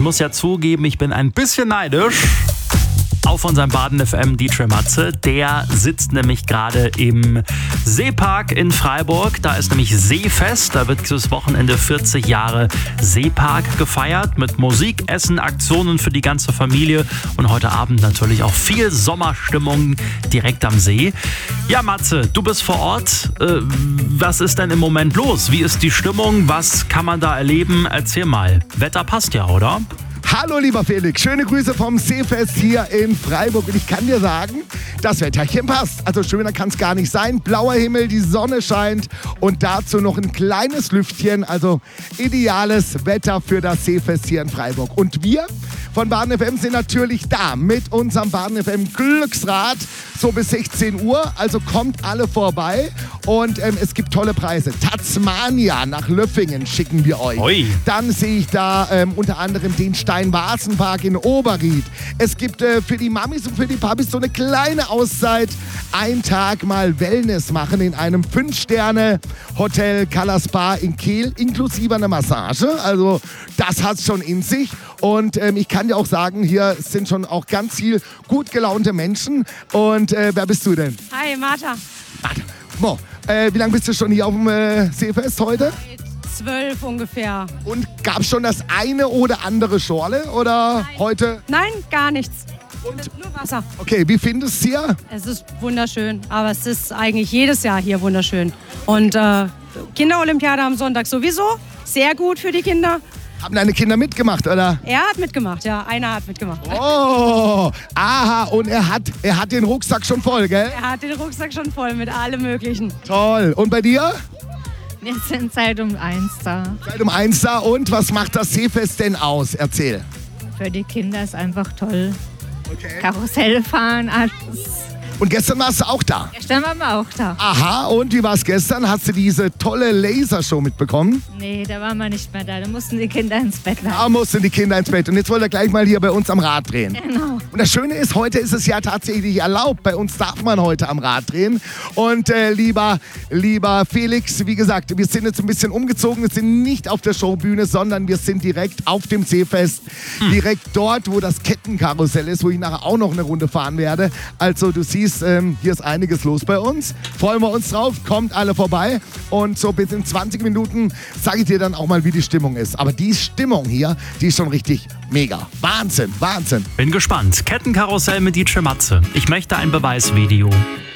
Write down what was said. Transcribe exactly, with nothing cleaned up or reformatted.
muss ja zugeben, ich bin ein bisschen neidisch auf unseren Baden F M D J Matze. Der sitzt nämlich gerade im Seepark in Freiburg. Da ist nämlich Seefest. Da wird dieses Wochenende vierzig Jahre Seepark gefeiert mit Musik, Essen, Aktionen für die ganze Familie und heute Abend natürlich auch viel Sommerstimmung direkt am See. Ja, Matze, du bist vor Ort. Äh, was ist denn im Moment los? Wie ist die Stimmung? Was kann man da erleben? Erzähl mal. Wetter passt ja, oder? Hallo lieber Felix, schöne Grüße vom Seefest hier in Freiburg und ich kann dir sagen, das Wetterchen passt. Also schöner kann es gar nicht sein. Blauer Himmel, die Sonne scheint und dazu noch ein kleines Lüftchen. Also ideales Wetter für das Seefest hier in Freiburg. Und wir von Baden F M sind natürlich da mit unserem Baden F M Glücksrad so bis sechzehn Uhr. Also kommt alle vorbei und ähm, es gibt tolle Preise. Tasmania nach Löffingen schicken wir euch. Oi. Dann sehe ich da ähm, unter anderem den Stein-Warzen-Park in Oberried. Es gibt äh, für die Mamis und für die Papis so eine kleine Auszeit. Ein Tag mal Wellness machen in einem fünf-Sterne-Hotel Color Spa in Kehl, inklusive einer Massage. Also das hat es schon in sich. Und ähm, ich kann dir auch sagen, hier sind schon auch ganz viel gut gelaunte Menschen. Und äh, wer bist du denn? Hi, Martha. Martha. Mo, äh, wie lange bist du schon hier auf dem äh, Seefest heute? Zwölf ungefähr. Und gab es schon das eine oder andere Schorle oder Nein. heute? Nein, gar nichts. Und nur Wasser. Okay, wie findest du es hier? Es ist wunderschön, aber es ist eigentlich jedes Jahr hier wunderschön. Und äh, Kinderolympiade am Sonntag sowieso. Sehr gut für die Kinder. Haben deine Kinder mitgemacht, oder? Er hat mitgemacht, ja. Einer hat mitgemacht. Oh, aha, und er hat, er hat den Rucksack schon voll, gell? Er hat den Rucksack schon voll mit allem Möglichen. Toll. Und bei dir? Wir sind seit um eins da. Seit um eins da. Und was macht das Seefest denn aus? Erzähl. Für die Kinder ist einfach toll. Okay. Karussell fahren, alles. Und gestern warst du auch da? Gestern waren wir auch da. Aha, und wie war es gestern? Hast du diese tolle Lasershow mitbekommen? Nee, da waren wir nicht mehr da. Da mussten die Kinder ins Bett Da bleiben. mussten die Kinder ins Bett. Und jetzt wollt ihr gleich mal hier bei uns am Rad drehen. Genau. Und das Schöne ist, heute ist es ja tatsächlich erlaubt. Bei uns darf man heute am Rad drehen. Und äh, lieber, lieber Felix, wie gesagt, wir sind jetzt ein bisschen umgezogen. Wir sind nicht auf der Showbühne, sondern wir sind direkt auf dem Seefest. Hm. Direkt dort, wo das Kettenkarussell ist, wo ich nachher auch noch eine Runde fahren werde. Also du siehst, ähm, hier ist einiges los bei uns. Freuen wir uns drauf. Kommt alle vorbei. Und so bis in zwanzig Minuten sage ich dir dann auch mal, wie die Stimmung ist. Aber die Stimmung hier, die ist schon richtig mega. Wahnsinn, Wahnsinn. Bin gespannt. Kettenkarussell mit D J Matze. Ich möchte ein Beweisvideo.